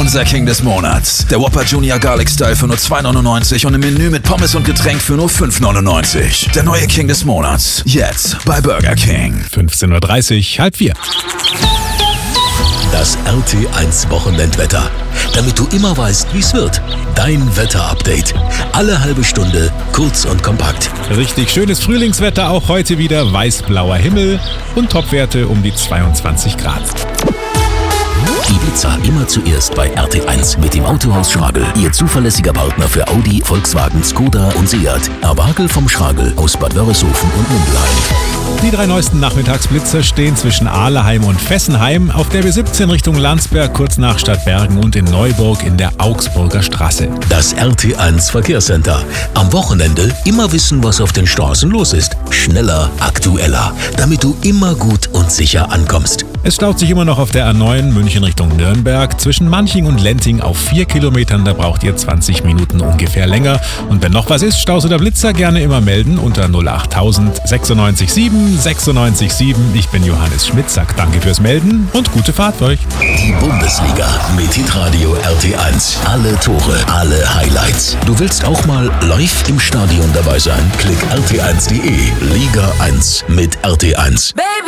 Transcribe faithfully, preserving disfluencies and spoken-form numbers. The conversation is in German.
Unser King des Monats. Der Whopper Junior Garlic Style für nur zwei neunundneunzig und im Menü mit Pommes und Getränk für nur fünf neunundneunzig. Der neue King des Monats. Jetzt bei Burger King. fünfzehn Uhr dreißig, halb vier. Das R T eins Wochenendwetter. Damit du immer weißt, wie es wird. Dein Wetterupdate. Alle halbe Stunde, kurz und kompakt. Richtig schönes Frühlingswetter, auch heute wieder weiß-blauer Himmel und Topwerte um die zweiundzwanzig Grad. Ibiza immer zuerst bei R T eins mit dem Autohaus Schragel. Ihr zuverlässiger Partner für Audi, Volkswagen, Skoda und Seat. Erwagel vom Schragel aus Bad Wörishofen und Mündelheim. Die drei neuesten Nachmittagsblitzer stehen zwischen Ahleheim und Fessenheim auf der B siebzehn Richtung Landsberg, kurz nach Stadtbergen und in Neuburg in der Augsburger Straße. Das R T eins Verkehrscenter. Am Wochenende immer wissen, was auf den Straßen los ist. Schneller, aktueller, damit du immer gut und sicher ankommst. Es staut sich immer noch auf der A neun München Richtung Nürnberg. Zwischen Manching und Lenting auf vier Kilometern, da braucht ihr zwanzig Minuten ungefähr länger. Und wenn noch was ist, Staus oder Blitzer, gerne immer melden unter null acht null null sechs sieben sechs sechs sieben. Ich bin Johannes Schmidt, sag danke fürs Melden und gute Fahrt euch. Die Bundesliga mit Hitradio R T eins. Alle Tore, alle Highlights. Du willst auch mal live im Stadion dabei sein? Klick r t eins punkt d e. Liga eins mit R T eins. Baby.